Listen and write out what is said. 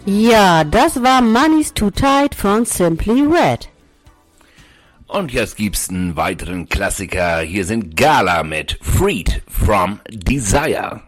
Ja, das war Money's Too Tight von Simply Red. Und jetzt gibt's einen weiteren Klassiker. Hier sind Gala mit Freed from Desire.